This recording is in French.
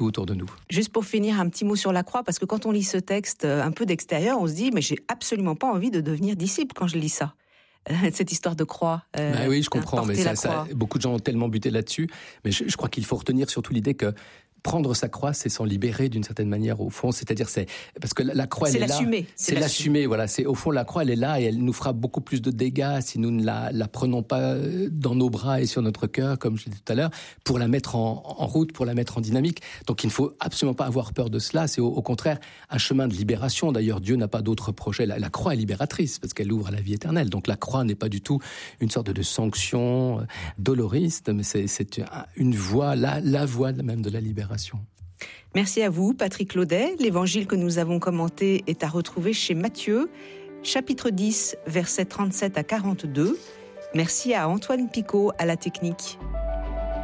partout autour de nous. Juste pour finir, un petit mot sur la croix, parce que quand on lit ce texte un peu d'extérieur, on se dit, mais j'ai absolument pas envie de devenir disciple quand je lis ça. Cette histoire de croix. Oui, je comprends, mais ça, beaucoup de gens ont tellement buté là-dessus. Mais je crois qu'il faut retenir surtout l'idée que prendre sa croix, c'est s'en libérer d'une certaine manière au fond. C'est-à-dire, parce que la croix, elle est là. C'est l'assumer. Voilà, c'est au fond la croix, elle est là et elle nous fera beaucoup plus de dégâts si nous ne la prenons pas dans nos bras et sur notre cœur, comme je l'ai dit tout à l'heure, pour la mettre en route, pour la mettre en dynamique. Donc, il ne faut absolument pas avoir peur de cela. C'est au contraire un chemin de libération. D'ailleurs, Dieu n'a pas d'autre projet. La croix est libératrice parce qu'elle ouvre à la vie éternelle. Donc, la croix n'est pas du tout une sorte de sanction doloriste, mais c'est une voie, la voie même de la libération. Merci à vous, Patrick Laudet. L'évangile que nous avons commenté est à retrouver chez Matthieu, chapitre 10, versets 37 à 42. Merci à Antoine Picot à la technique.